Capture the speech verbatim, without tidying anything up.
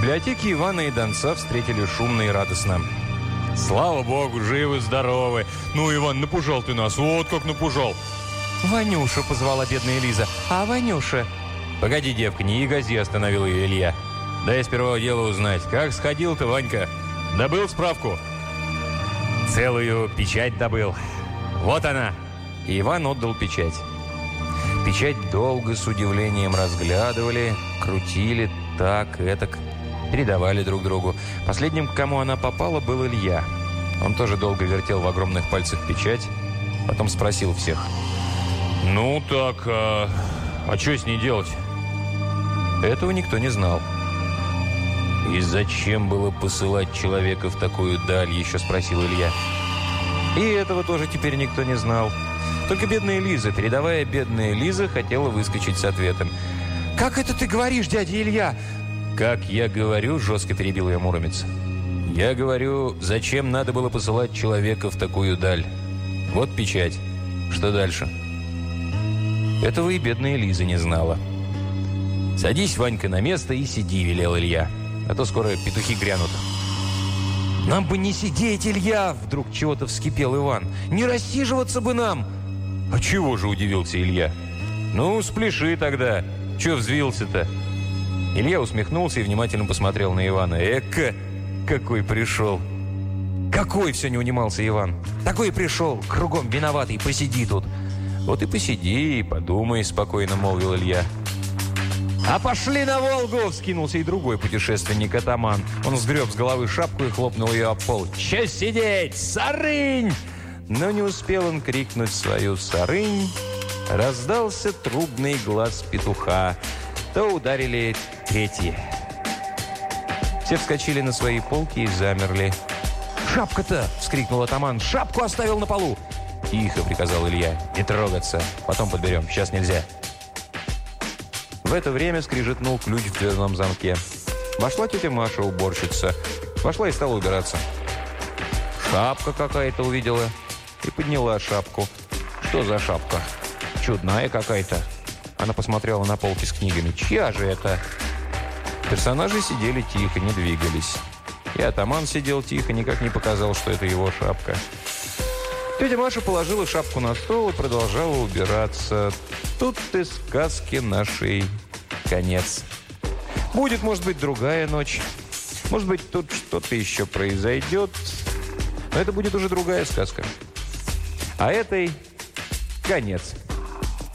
библиотеке Ивана и Донца встретили шумно и радостно. «Слава богу, живы-здоровы! Ну, Иван, напужал ты нас, вот как напужал!» «Ванюша!» — позвала бедная Лиза. «А, Ванюша?» «Погоди, девка, не ягози!» — остановил ее Илья. «Дай сперва дело узнать. Как сходил-то, Ванька? Добыл справку?» «Целую печать добыл. Вот она!» И Иван отдал печать. Печать долго с удивлением разглядывали, крутили так, этак, передавали друг другу. Последним, к кому она попала, был Илья. Он тоже долго вертел в огромных пальцах печать, потом спросил всех. «Ну так, а, а что с ней делать?» Этого никто не знал. «И зачем было посылать человека в такую даль?» – еще спросил Илья. И этого тоже теперь никто не знал. Только бедная Лиза, передавая бедная Лиза, хотела выскочить с ответом. «Как это ты говоришь, дядя Илья?» «Как я говорю», – жестко перебил ее Муромец. «Я говорю, зачем надо было посылать человека в такую даль? Вот печать. Что дальше?» Этого и бедная Лиза не знала. «Садись, Ванька, на место и сиди», – велел Илья. «А то скоро петухи грянут». «Нам бы не сидеть, Илья!» – вдруг чего-то вскипел Иван. «Не рассиживаться бы нам!» «А чего же?» – удивился Илья. «Ну, спляши тогда. Чего взвился-то?» Илья усмехнулся и внимательно посмотрел на Ивана. «Эка, какой пришел!» «Какой?» – все не унимался Иван. «Такой пришел, кругом виноватый, посиди тут». «Вот и посиди, и подумай», – спокойно молвил Илья. «А пошли на Волгу!» – вскинулся и другой путешественник-атаман. Он сгреб с головы шапку и хлопнул ее об пол. «Че сидеть? Сарынь!» Но не успел он крикнуть свою «сарынь», раздался трубный глаз петуха. То ударили третьи. Все вскочили на свои полки и замерли. «Шапка-то!» – вскрикнул атаман. «Шапку оставил на полу!» «Тихо!» – приказал Илья. «Не трогаться! Потом подберем. Сейчас нельзя!» В это время скрижетнул ключ в дверном замке. Вошла тетя Маша, уборщица. Вошла и стала убираться. Шапка какая-то увидела и подняла шапку. Что за шапка? Чудная какая-то. Она посмотрела на полки с книгами. Чья же это? Персонажи сидели тихо, не двигались. И атаман сидел тихо, никак не показал, что это его шапка. Тетя Маша положила шапку на стол и продолжала убираться. Тут и сказки нашей конец. Будет, может быть, другая ночь. Может быть, тут что-то еще произойдет. Но это будет уже другая сказка. А этой конец.